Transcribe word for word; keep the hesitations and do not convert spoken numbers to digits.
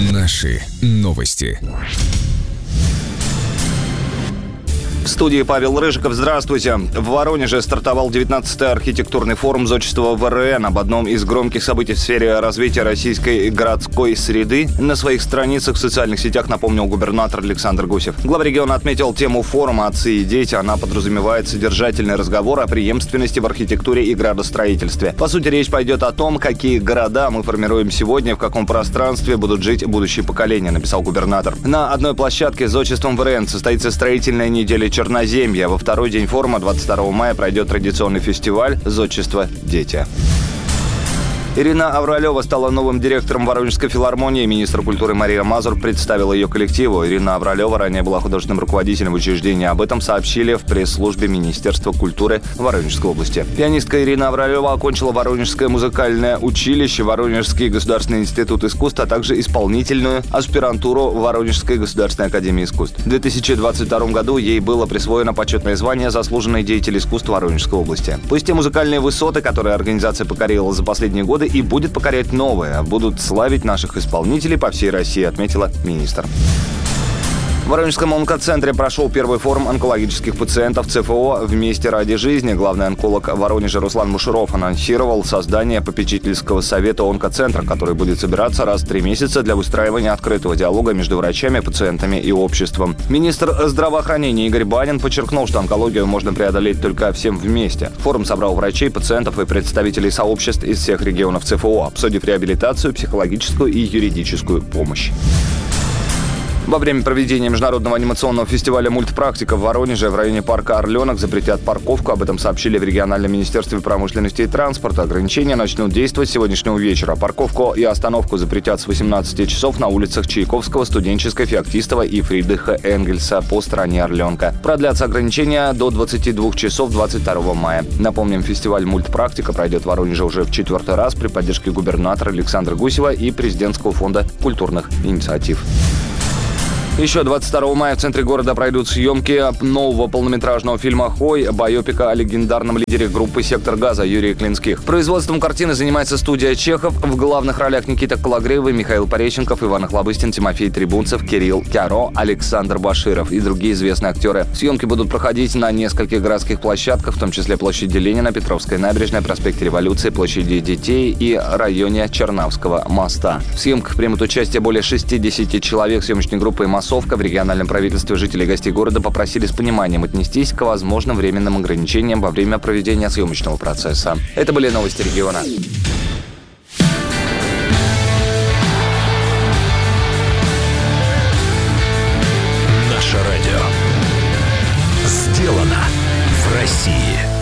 Наши новости. В студии Павел Рыжиков. Здравствуйте. В Воронеже стартовал девятнадцатый архитектурный форум зодчества ВРН. Об одном из громких событий в сфере развития российской городской среды на своих страницах в социальных сетях напомнил губернатор Александр Гусев. Глава региона отметил тему форума «Отцы и дети». Она подразумевает содержательный разговор о преемственности в архитектуре и градостроительстве. По сути, речь пойдет о том, какие города мы формируем сегодня, в каком пространстве будут жить будущие поколения, написал губернатор. На одной площадке с зодчеством ВРН состоится строительная неделя Черноземья. Во второй день форума, двадцать второго мая, пройдет традиционный фестиваль «Зодчество. Дети». Ирина Авралева стала новым директором Воронежской филармонии. Министр культуры Мария Мазур представила ее коллективу. Ирина Авралева ранее была художественным руководителем учреждения. Об этом сообщили в пресс-службе Министерства культуры Воронежской области. Пианистка Ирина Авралева окончила Воронежское музыкальное училище, Воронежский государственный институт искусств, а также исполнительную аспирантуру Воронежской государственной академии искусств. В две тысячи двадцать втором году ей было присвоено почетное звание «Заслуженный деятель искусств Воронежской области». Пусть те музыкальные высоты, которые организация покорила за последние годы, и будет покорять новые, будут славить наших исполнителей по всей России, отметила министр. В Воронежском онкоцентре прошел первый форум онкологических пациентов ЦФО «Вместе ради жизни». Главный онколог Воронежа Руслан Мушуров анонсировал создание попечительского совета онкоцентра, который будет собираться раз в три месяца для выстраивания открытого диалога между врачами, пациентами и обществом. Министр здравоохранения Игорь Банин подчеркнул, что онкологию можно преодолеть только всем вместе. Форум собрал врачей, пациентов и представителей сообществ из всех регионов ЦФО, обсудив реабилитацию, психологическую и юридическую помощь. Во время проведения международного анимационного фестиваля «Мультпрактика» в Воронеже в районе парка «Орленок» запретят парковку. Об этом сообщили в региональном министерстве промышленности и транспорта. Ограничения начнут действовать с сегодняшнего вечера. Парковку и остановку запретят с восемнадцати часов на улицах Чайковского, Студенческой, Феоктистова и Фридриха Энгельса по стороне Орленка. Продлятся ограничения до двадцати двух часов двадцать второго мая. Напомним, фестиваль «Мультпрактика» пройдет в Воронеже уже в четвертый раз при поддержке губернатора Александра Гусева и Президентского фонда культурных инициатив. Еще двадцать второго мая в центре города пройдут съемки нового полнометражного фильма «Хой», байопика о легендарном лидере группы «Сектор газа» Юрии Клинских. Производством картины занимается студия «Чехов». В главных ролях Никита Кологривый, Михаил Пореченков, Иван Охлобыстин, Тимофей Трибунцев, Кирилл Кяро, Александр Баширов и другие известные актеры. Съемки будут проходить на нескольких городских площадках, в том числе площади Ленина, Петровской набережной, проспекте Революции, площади Детей и районе Чернавского моста. В съемках примут участие более шестидесяти человек съемочной группы «Массовка». В региональном правительстве жителей и гостей города попросили с пониманием отнестись к возможным временным ограничениям во время проведения съемочного процесса. Это были новости региона. Наше радио сделано в России.